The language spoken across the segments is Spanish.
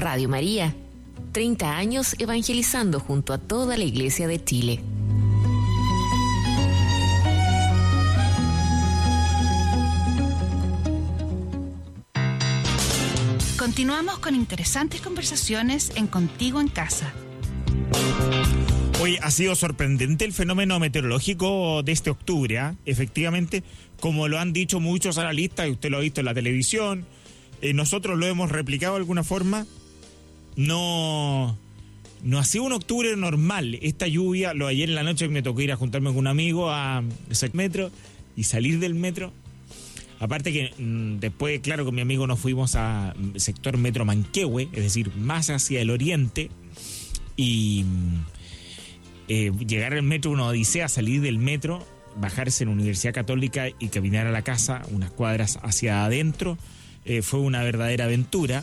Radio María, 30 años evangelizando junto a toda la Iglesia de Chile. Continuamos con interesantes conversaciones en Contigo en Casa. Hoy ha sido sorprendente el fenómeno meteorológico de este octubre, ¿eh? Efectivamente, como lo han dicho muchos analistas, y usted lo ha visto en la televisión, nosotros lo hemos replicado de alguna forma. No ha sido un octubre normal. Esta lluvia, ayer en la noche me tocó ir a juntarme con un amigo a ese metro y salir del metro. Aparte que después, claro, con mi amigo nos fuimos a sector Metro Manquehue, es decir, más hacia el oriente, y llegar al metro, una odisea, salir del metro, bajarse en la Universidad Católica y caminar a la casa unas cuadras hacia adentro, fue una verdadera aventura,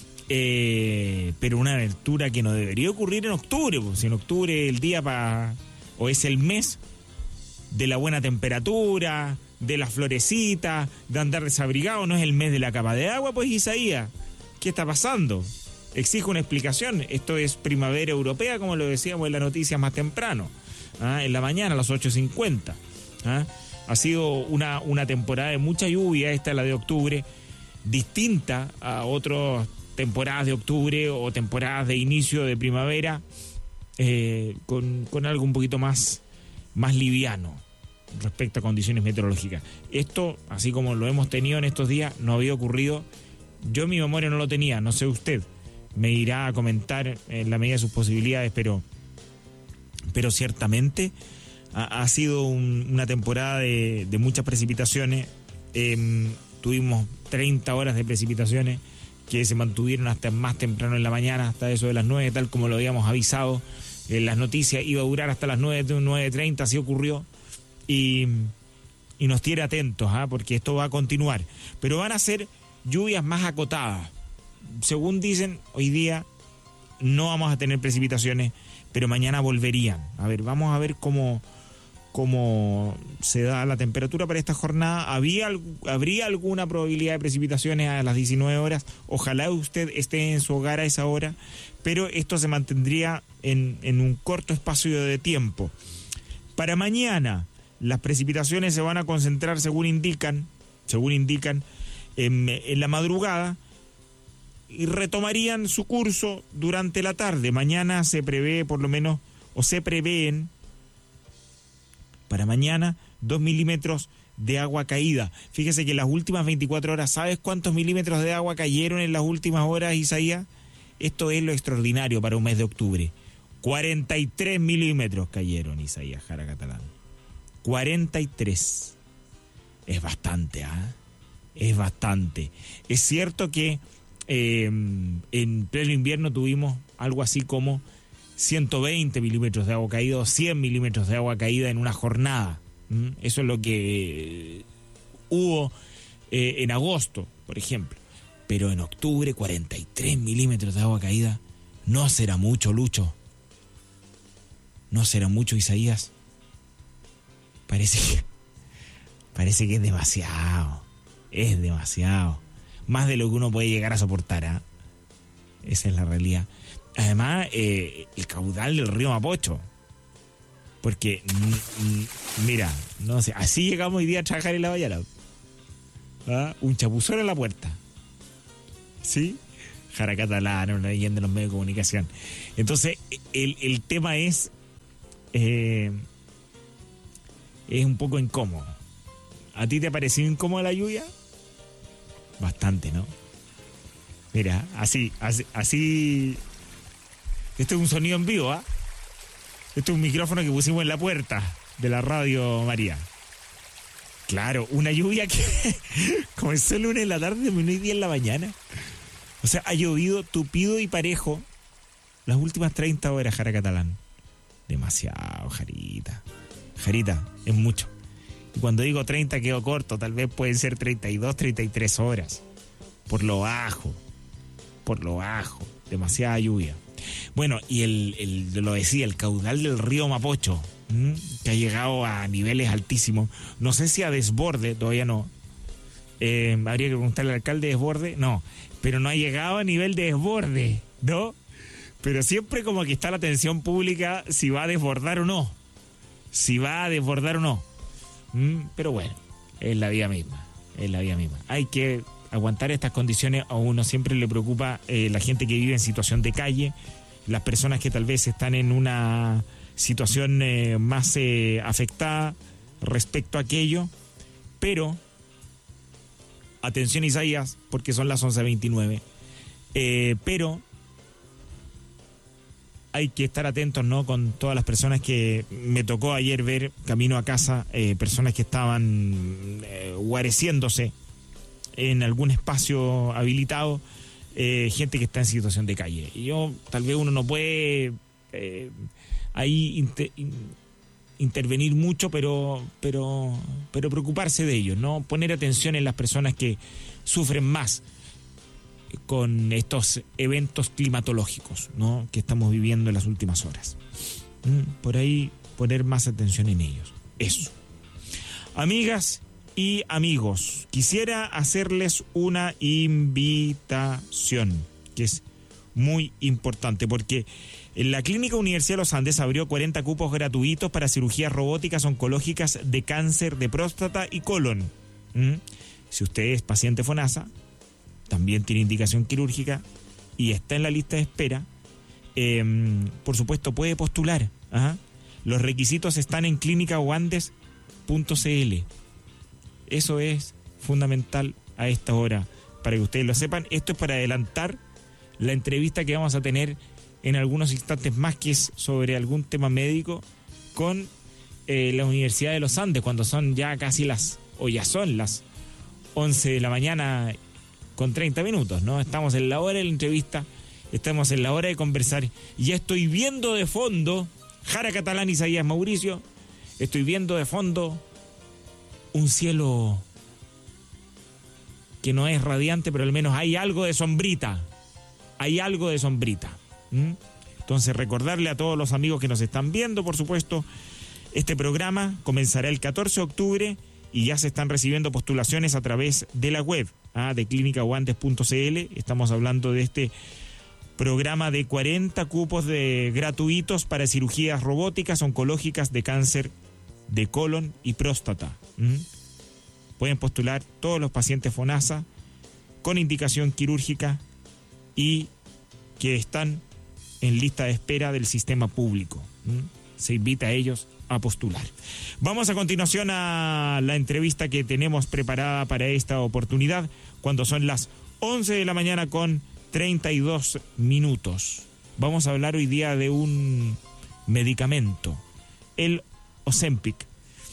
pero una aventura que no debería ocurrir en octubre, pues en octubre el día o es el mes de la buena temperatura, de las florecitas, de andar desabrigado, no es el mes de la capa de agua, pues Isaías, ¿qué está pasando? Exige una explicación. Esto es primavera europea, como lo decíamos en la noticia más temprano, en la mañana a las 8:50. Ha sido una temporada de mucha lluvia, esta es la de octubre, distinta a otras temporadas de octubre o temporadas de inicio de primavera, con algo un poquito más liviano respecto a condiciones meteorológicas. Esto, así como lo hemos tenido en estos días, no había ocurrido. Yo en mi memoria no lo tenía, no sé usted, me irá a comentar en la medida de sus posibilidades, pero ciertamente ha sido una temporada de muchas precipitaciones. Tuvimos 30 horas de precipitaciones que se mantuvieron hasta más temprano en la mañana, hasta eso de las 9, tal como lo habíamos avisado en las noticias. Iba a durar hasta las 9:30, así ocurrió. Y nos tiene atentos, porque esto va a continuar. Pero van a ser lluvias más acotadas. Según dicen, hoy día no vamos a tener precipitaciones, pero mañana volverían. A ver, vamos a ver cómo se da la temperatura para esta jornada. ¿Habría alguna probabilidad de precipitaciones a las 19 horas? Ojalá usted esté en su hogar a esa hora, pero esto se mantendría en un corto espacio de tiempo. Para mañana, las precipitaciones se van a concentrar, según indican, en la madrugada y retomarían su curso durante la tarde. Mañana se prevé por lo menos, o se prevén para mañana 2 milímetros de agua caída. Fíjese que en las últimas 24 horas, ¿sabes cuántos milímetros de agua cayeron en las últimas horas, Isaías? Esto es lo extraordinario para un mes de octubre. 43 milímetros cayeron, Isaías Jara Catalán. 43. Es bastante, Es bastante. Es cierto que en pleno invierno tuvimos algo así como 120 milímetros de agua caída o 100 milímetros de agua caída en una jornada. Eso es lo que hubo en agosto, por ejemplo. Pero en octubre, 43 milímetros de agua caída. ¿No será mucho, Lucho? ¿No será mucho, Isaías? Parece que es demasiado. Es demasiado. Más de lo que uno puede llegar a soportar, Esa es la realidad. Además, el caudal del río Mapocho. Porque, mira, no sé, así llegamos hoy día a trabajar en la Vallara. Un chapuzón en la puerta. ¿Sí? Jara Catalán, una leyenda en los medios de comunicación. Entonces, el tema es un poco incómodo. ¿A ti te pareció incómoda la lluvia? Bastante, ¿no? Mira, así. Esto es un sonido en vivo, Esto es un micrófono que pusimos en la puerta de la Radio María. Claro, una lluvia que comenzó el lunes en la tarde, terminó hoy día en la mañana. O sea, ha llovido tupido y parejo las últimas 30 horas, Jara Catalán. Demasiado, Jarita. Jarita, es mucho. Y cuando digo 30 quedo corto, tal vez pueden ser 32, 33 horas. Por lo bajo. Demasiada lluvia. Bueno, y lo decía, el caudal del río Mapocho, que ha llegado a niveles altísimos. No sé si a desborde, todavía no. Habría que preguntarle al alcalde de desborde. No, pero no ha llegado a nivel de desborde. ¿no? Pero siempre como que está la atención pública si va a desbordar o no. Pero bueno, es la vida misma. Hay que aguantar estas condiciones. A uno siempre le preocupa la gente que vive en situación de calle, las personas que tal vez están en una situación más afectada respecto a aquello. Pero, atención Isaías, porque son las 11:29, pero hay que estar atentos, ¿no? Con todas las personas que me tocó ayer ver camino a casa, personas que estaban guareciéndose en algún espacio habilitado, gente que está en situación de calle. Y tal vez uno no puede ahí intervenir mucho, pero preocuparse de ellos, ¿no? Poner atención en las personas que sufren más con estos eventos climatológicos, ¿no? Que estamos viviendo en las últimas horas. Por ahí poner más atención en ellos. Eso. Amigas y amigos, quisiera hacerles una invitación que es muy importante, porque en la Clínica Universidad de los Andes abrió 40 cupos gratuitos para cirugías robóticas oncológicas de cáncer de próstata y colon. Si usted es paciente FONASA, también tiene indicación quirúrgica y está en la lista de espera, por supuesto puede postular. Los requisitos están en clinicawandes.cl. Eso es fundamental a esta hora, para que ustedes lo sepan. Esto es para adelantar la entrevista que vamos a tener en algunos instantes más, que es sobre algún tema médico con la Universidad de los Andes, cuando son ya casi ya son las 11 de la mañana con 30 minutos, ¿no? Estamos en la hora de la entrevista, estamos en la hora de conversar, y ya estoy viendo de fondo, Jara Catalán, Isaías Mauricio, estoy viendo de fondo un cielo que no es radiante, pero al menos hay algo de sombrita. Entonces, recordarle a todos los amigos que nos están viendo, por supuesto, este programa comenzará el 14 de octubre y ya se están recibiendo postulaciones a través de la web de clinicawandes.cl. Estamos hablando de este programa de 40 cupos gratuitos para cirugías robóticas oncológicas de cáncer de colon y próstata. Pueden postular todos los pacientes FONASA con indicación quirúrgica y que están en lista de espera del sistema público. Se invita a ellos a postular. Vamos a continuación a la entrevista que tenemos preparada para esta oportunidad, cuando son las 11 de la mañana con 32 minutos. Vamos a hablar hoy día de un medicamento, el Ozempic.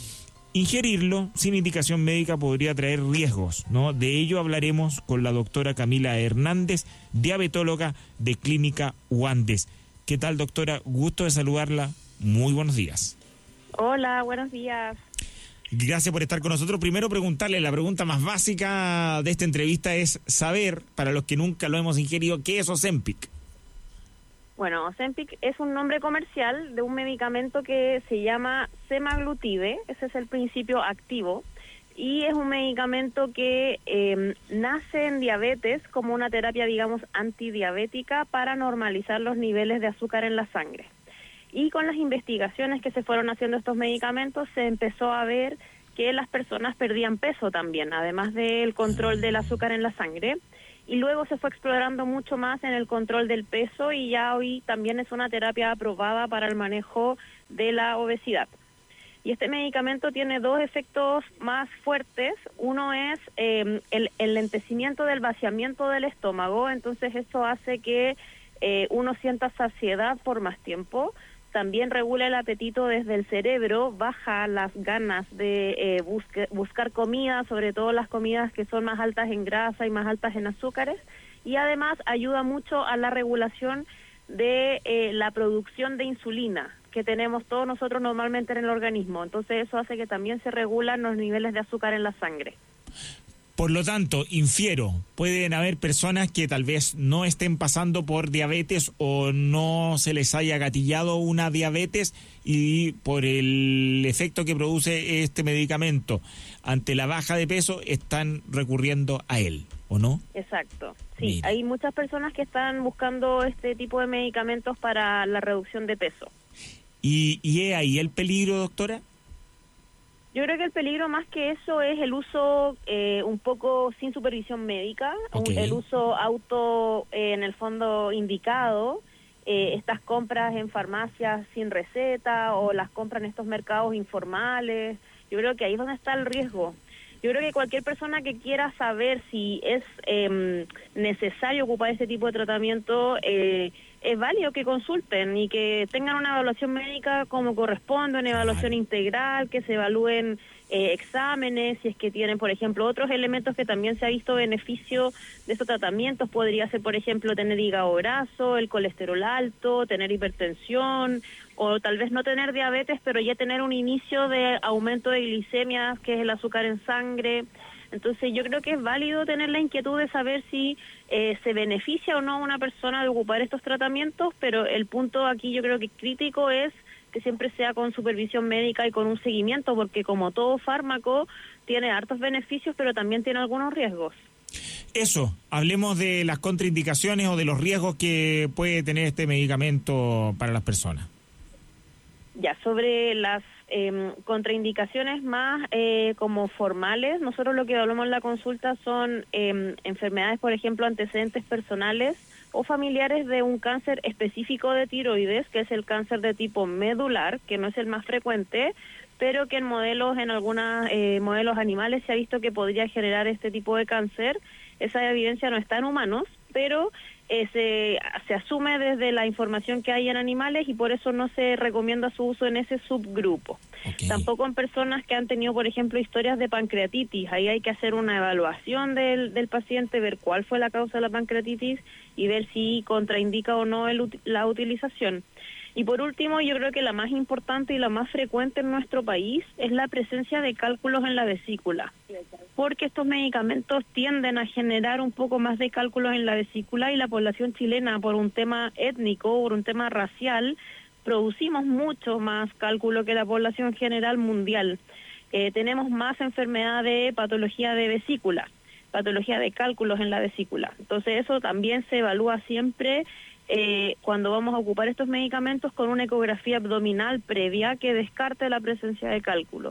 Ingerirlo sin indicación médica podría traer riesgos, ¿no? De ello hablaremos con la doctora Camila Hernández, diabetóloga de Clínica Wandes. ¿Qué tal, doctora? Gusto de saludarla. Muy buenos días. Hola, buenos días. Gracias por estar con nosotros. Primero preguntarle, la pregunta más básica de esta entrevista es saber, para los que nunca lo hemos ingerido, ¿qué es Ozempic? Bueno, Ozempic es un nombre comercial de un medicamento que se llama semaglutide, ese es el principio activo, y es un medicamento que nace en diabetes como una terapia, digamos, antidiabética para normalizar los niveles de azúcar en la sangre. Y con las investigaciones que se fueron haciendo estos medicamentos, se empezó a ver que las personas perdían peso también, además del control del azúcar en la sangre. Y luego se fue explorando mucho más en el control del peso, y ya hoy también es una terapia aprobada para el manejo de la obesidad. Y este medicamento tiene dos efectos más fuertes. Uno es el enlentecimiento del vaciamiento del estómago, entonces eso hace que uno sienta saciedad por más tiempo. También regula el apetito desde el cerebro, baja las ganas de buscar comida, sobre todo las comidas que son más altas en grasa y más altas en azúcares, y además ayuda mucho a la regulación de la producción de insulina que tenemos todos nosotros normalmente en el organismo. Entonces eso hace que también se regulan los niveles de azúcar en la sangre. Por lo tanto, infiero, pueden haber personas que tal vez no estén pasando por diabetes o no se les haya gatillado una diabetes, y por el efecto que produce este medicamento ante la baja de peso están recurriendo a él. ¿o no? Exacto, sí. Mira. Hay muchas personas que están buscando este tipo de medicamentos para la reducción de peso. ¿Y es ahí el peligro, doctora? Yo creo que el peligro más que eso es el uso un poco sin supervisión médica, Okay. el uso auto en el fondo indicado, estas compras en farmacias sin receta o las compras en estos mercados informales. Yo creo que ahí es donde está el riesgo. Yo creo que cualquier persona que quiera saber si es necesario ocupar este tipo de tratamiento, es válido que consulten y que tengan una evaluación médica como corresponde, una evaluación integral, que se evalúen exámenes, si es que tienen, por ejemplo, otros elementos que también se ha visto beneficio de estos tratamientos. Podría ser, por ejemplo, tener hígado graso, el colesterol alto, tener hipertensión, o tal vez no tener diabetes, pero ya tener un inicio de aumento de glicemia, que es el azúcar en sangre. Entonces yo creo que es válido tener la inquietud de saber si se beneficia o no a una persona de ocupar estos tratamientos, pero el punto aquí yo creo que crítico es que siempre sea con supervisión médica y con un seguimiento, porque como todo fármaco tiene hartos beneficios, pero también tiene algunos riesgos. Eso, hablemos de las contraindicaciones o de los riesgos que puede tener este medicamento para las personas. Ya, sobre las contraindicaciones más como formales, nosotros lo que evaluamos en la consulta son enfermedades, por ejemplo, antecedentes personales o familiares de un cáncer específico de tiroides, que es el cáncer de tipo medular, que no es el más frecuente, pero que en algunos modelos animales se ha visto que podría generar este tipo de cáncer. Esa evidencia no está en humanos, pero se asume desde la información que hay en animales y por eso no se recomienda su uso en ese subgrupo. Okay. Tampoco en personas que han tenido, por ejemplo, historias de pancreatitis. Ahí hay que hacer una evaluación del paciente, ver cuál fue la causa de la pancreatitis y ver si contraindica o no la utilización. Y por último, yo creo que la más importante y la más frecuente en nuestro país es la presencia de cálculos en la vesícula, porque estos medicamentos tienden a generar un poco más de cálculos en la vesícula y la población chilena, por un tema étnico, por un tema racial, producimos mucho más cálculo que la población general mundial. Tenemos más enfermedad de patología de vesícula, patología de cálculos en la vesícula. Entonces eso también se evalúa siempre cuando vamos a ocupar estos medicamentos con una ecografía abdominal previa que descarte la presencia de cálculos.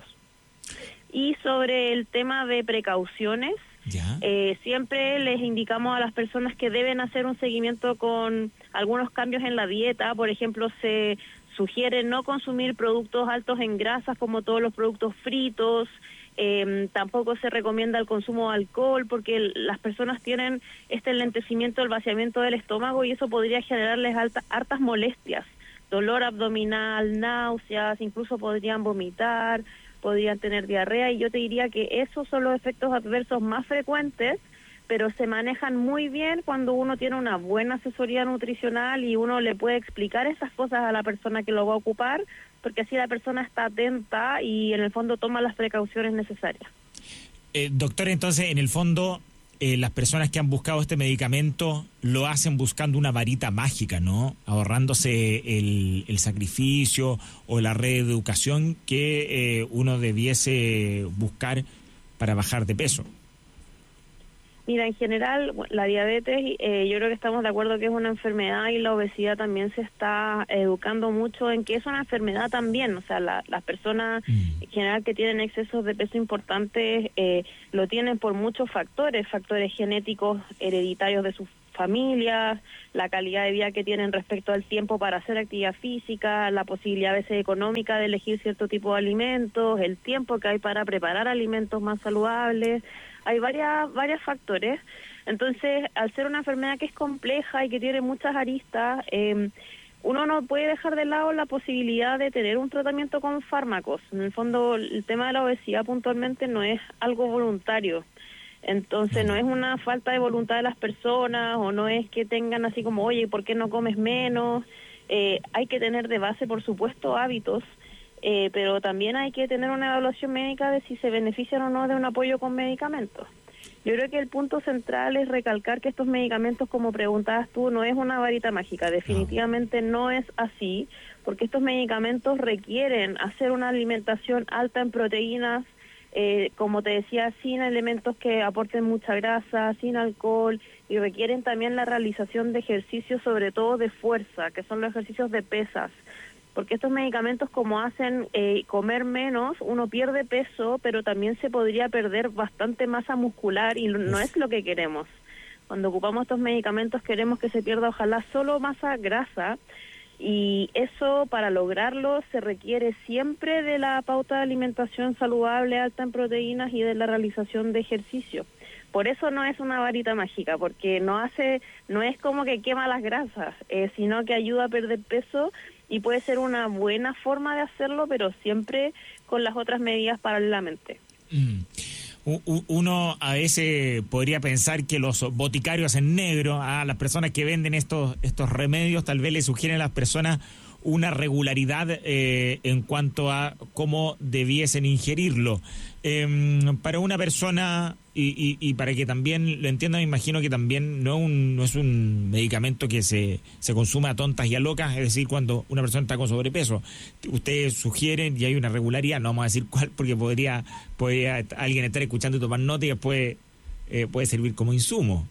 Y sobre el tema de precauciones, siempre les indicamos a las personas que deben hacer un seguimiento con algunos cambios en la dieta. Por ejemplo, se sugiere no consumir productos altos en grasas como todos los productos fritos. Tampoco se recomienda el consumo de alcohol porque las personas tienen este enlentecimiento, el vaciamiento del estómago y eso podría generarles hartas molestias, dolor abdominal, náuseas, incluso podrían vomitar, podrían tener diarrea y yo te diría que esos son los efectos adversos más frecuentes, pero se manejan muy bien cuando uno tiene una buena asesoría nutricional y uno le puede explicar esas cosas a la persona que lo va a ocupar, porque así la persona está atenta y en el fondo toma las precauciones necesarias. Doctor, entonces, en el fondo, las personas que han buscado este medicamento lo hacen buscando una varita mágica, ¿no? Ahorrándose el sacrificio o la reeducación que uno debiese buscar para bajar de peso. Mira, en general, la diabetes, yo creo que estamos de acuerdo que es una enfermedad y la obesidad también se está educando mucho en que es una enfermedad también. O sea, las personas en general que tienen excesos de peso importantes lo tienen por muchos factores genéticos, hereditarios de sus familias, la calidad de vida que tienen respecto al tiempo para hacer actividad física, la posibilidad a veces económica de elegir cierto tipo de alimentos, el tiempo que hay para preparar alimentos más saludables. Hay varios factores. Entonces, al ser una enfermedad que es compleja y que tiene muchas aristas, uno no puede dejar de lado la posibilidad de tener un tratamiento con fármacos. En el fondo, el tema de la obesidad puntualmente no es algo voluntario. Entonces, no es una falta de voluntad de las personas o no es que tengan así como, oye, ¿por qué no comes menos? Hay que tener de base, por supuesto, hábitos, pero también hay que tener una evaluación médica de si se benefician o no de un apoyo con medicamentos. Yo creo que el punto central es recalcar que estos medicamentos, como preguntabas tú, no es una varita mágica, definitivamente no es así, porque estos medicamentos requieren hacer una alimentación alta en proteínas, como te decía, sin elementos que aporten mucha grasa, sin alcohol, y requieren también la realización de ejercicios, sobre todo de fuerza, que son los ejercicios de pesas, porque estos medicamentos, como hacen comer menos, uno pierde peso, pero también se podría perder bastante masa muscular, y no es lo que queremos. Cuando ocupamos estos medicamentos queremos que se pierda ojalá solo masa grasa, y eso, para lograrlo, se requiere siempre de la pauta de alimentación saludable, alta en proteínas, y de la realización de ejercicio. Por eso no es una varita mágica, porque no es como que quema las grasas, sino que ayuda a perder peso, y puede ser una buena forma de hacerlo, pero siempre con las otras medidas paralelamente. Uno a veces podría pensar que los boticarios en negro, a las personas que venden estos remedios, tal vez le sugieren a las personas una regularidad en cuanto a cómo debiesen ingerirlo. Para una persona, y para que también lo entienda, me imagino que también no es un medicamento que se consume a tontas y a locas, es decir, cuando una persona está con sobrepeso. Ustedes sugieren, y hay una regularidad, no vamos a decir cuál, porque podría alguien estar escuchando y tomar nota, y después puede servir como insumo.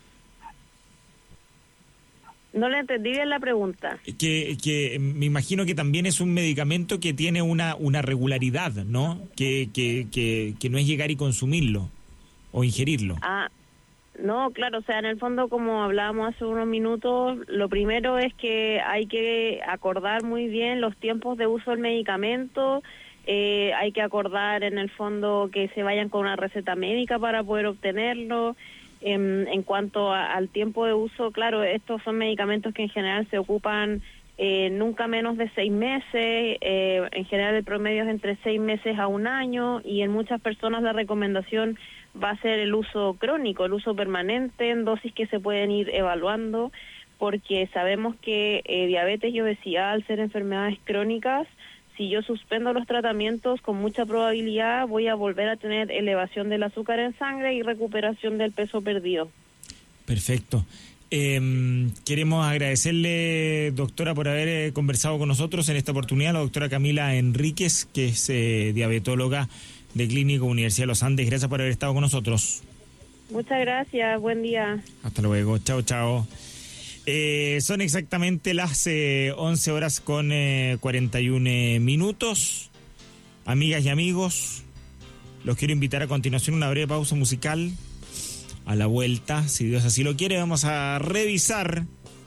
No le entendí bien la pregunta. Que me imagino que también es un medicamento que tiene una regularidad, ¿no? Que no es llegar y consumirlo o ingerirlo. No, claro, o sea, en el fondo, como hablábamos hace unos minutos, lo primero es que hay que acordar muy bien los tiempos de uso del medicamento. Hay que acordar, en el fondo, que se vayan con una receta médica para poder obtenerlo. En cuanto al tiempo de uso, claro, estos son medicamentos que en general se ocupan nunca menos de 6 meses, en general el promedio es entre 6 meses a 1 año, y en muchas personas la recomendación va a ser el uso crónico, el uso permanente, en dosis que se pueden ir evaluando, porque sabemos que diabetes y obesidad, al ser enfermedades crónicas, si yo suspendo los tratamientos, con mucha probabilidad voy a volver a tener elevación del azúcar en sangre y recuperación del peso perdido. Perfecto. Queremos agradecerle, doctora, por haber conversado con nosotros en esta oportunidad, la doctora Camila Enríquez, que es diabetóloga de Clínico Universidad de los Andes. Gracias por haber estado con nosotros. Muchas gracias, buen día. Hasta luego, chao, chao. Son exactamente las 11 horas con 41 minutos. Amigas y amigos, los quiero invitar a continuación a una breve pausa musical. A la vuelta, si Dios así lo quiere, vamos a revisar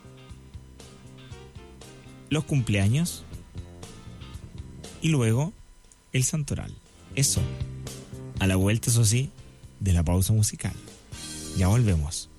los cumpleaños y luego el santoral. Eso, a la vuelta, eso sí, de la pausa musical. Ya volvemos.